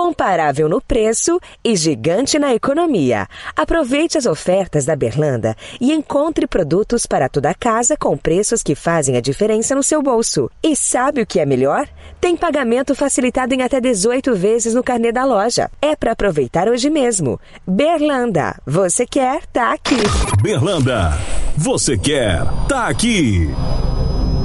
Incomparável no preço e gigante na economia. Aproveite as ofertas da Berlanda e encontre produtos para toda a casa com preços que fazem a diferença no seu bolso. E sabe o que é melhor? Tem pagamento facilitado em até 18 vezes no carnê da loja. É para aproveitar hoje mesmo. Berlanda, você quer, tá aqui. Berlanda, você quer, tá aqui.